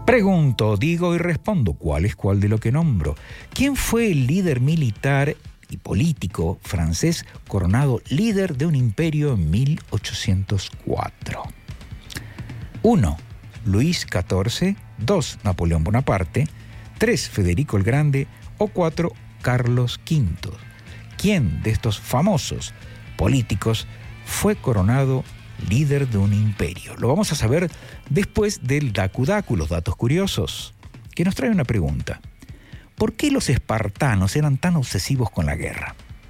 Pregunto, digo y respondo, ¿cuál es cuál de lo que nombro? ¿Quién fue el líder militar y político francés coronado líder de un imperio en 1804? 1. Luis XIV. 2. Napoleón Bonaparte. 3. Federico el Grande. O 4. Carlos V. ¿Quién de estos famosos políticos fue coronado líder de un imperio? Lo vamos a saber después del Dacu Dacu, los datos curiosos, que nos trae una pregunta. ¿Por qué los espartanos eran tan obsesivos con la guerra?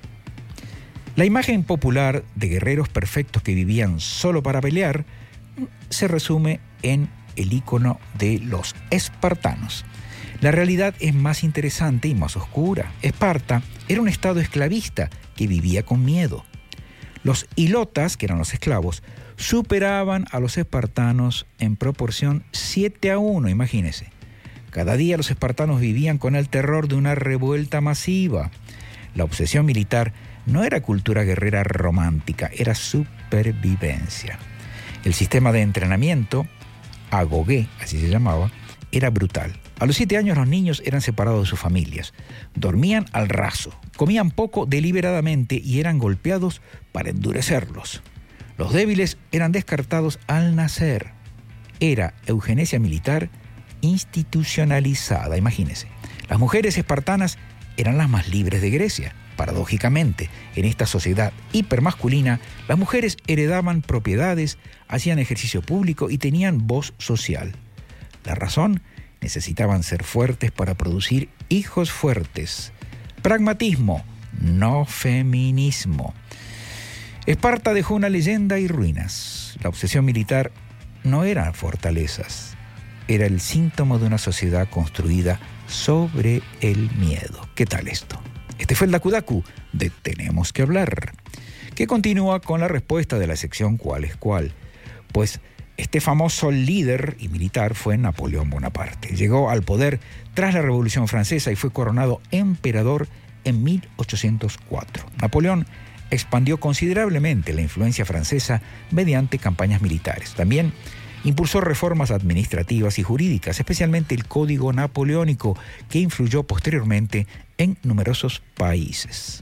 La imagen popular de guerreros perfectos que vivían solo para pelear se resume en el ícono de los espartanos. La realidad es más interesante y más oscura. Esparta era un estado esclavista que vivía con miedo. Los hilotas, que eran los esclavos, superaban a los espartanos en proporción 7-1, imagínense. Cada día los espartanos vivían con el terror de una revuelta masiva. La obsesión militar no era cultura guerrera romántica, era supervivencia. El sistema de entrenamiento, agogué, así se llamaba, era brutal. A los 7 años los niños eran separados de sus familias, dormían al raso, comían poco deliberadamente y eran golpeados para endurecerlos. Los débiles eran descartados al nacer. Era eugenesia militar institucionalizada, imagínense. Las mujeres espartanas eran las más libres de Grecia. Paradójicamente, en esta sociedad hipermasculina, las mujeres heredaban propiedades, hacían ejercicio público y tenían voz social. La razón: necesitaban ser fuertes para producir hijos fuertes. Pragmatismo, no feminismo. Esparta dejó una leyenda y ruinas. La obsesión militar no eran fortalezas, era el síntoma de una sociedad construida sobre el miedo. ¿Qué tal esto? Este fue el Dacu Dacu de Tenemos que Hablar, que continúa con la respuesta de la sección ¿Cuál es cuál? Pues este famoso líder y militar fue Napoleón Bonaparte. Llegó al poder tras la Revolución Francesa y fue coronado emperador en 1804. Napoleón expandió considerablemente la influencia francesa mediante campañas militares. También impulsó reformas administrativas y jurídicas, especialmente el Código Napoleónico, que influyó posteriormente en numerosos países.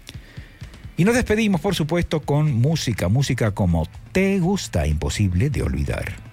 Y nos despedimos, por supuesto, con música como Te Gusta, imposible de olvidar.